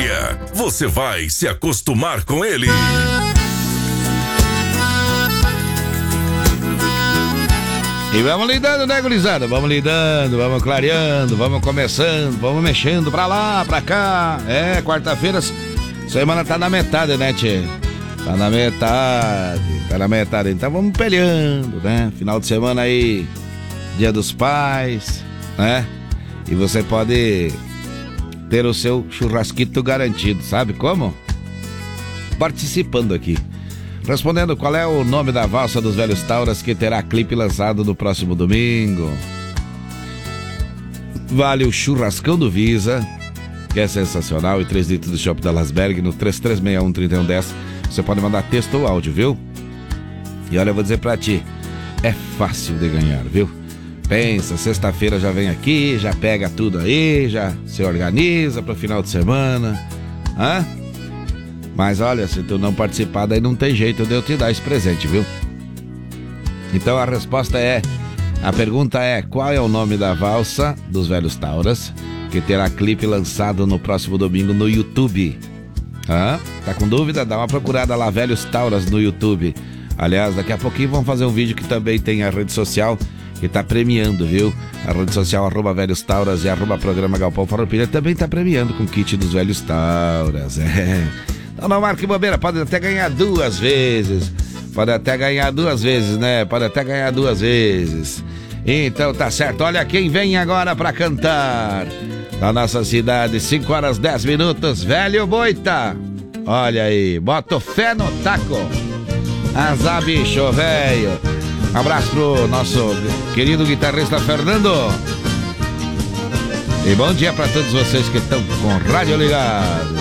dia. Você vai se acostumar com ele. E vamos lidando, né, gurizada? Vamos lidando, vamos clareando, vamos começando, vamos mexendo pra lá, pra cá. É, quarta-feira, semana tá na metade, né, tchê? Tá na metade. Então vamos peleando, né? Final de semana aí, Dia dos Pais, né? E você pode ter o seu churrasquito garantido, sabe como? Participando aqui. Respondendo qual é o nome da valsa dos velhos Tauras que terá clipe lançado no próximo domingo. Vale o churrascão do Visa, que é sensacional, e 3 litros de chopp da Lasberg no 3361-3110. Você pode mandar texto ou áudio, viu? E olha, eu vou dizer pra ti, é fácil de ganhar, viu? Pensa, sexta-feira já vem aqui, já pega tudo aí, já se organiza pro final de semana. Hã? Mas olha, se tu não participar, daí não tem jeito de eu te dar esse presente, viu? Então a resposta é... A pergunta é, qual é o nome da valsa dos velhos Tauras que terá clipe lançado no próximo domingo no YouTube? Tá com dúvida? Dá uma procurada lá, Velhos Tauras, no YouTube. Aliás, daqui a pouquinho vamos fazer um vídeo que também tem a rede social que tá premiando, viu? A rede social @Velhos Tauras e @Programa Galpão Farroupilha também tá premiando com o kit dos Velhos Tauras. Então não marque bobeira, pode até ganhar 2 vezes. Pode até ganhar 2 vezes, né? Pode até ganhar 2 vezes. Então tá certo, olha quem vem agora pra cantar. Da nossa cidade, 5h10, Velho Boita. Olha aí, bota fé no taco. Azar, bicho, velho. Um abraço pro nosso querido guitarrista Fernando. E bom dia pra todos vocês que estão com o rádio ligado.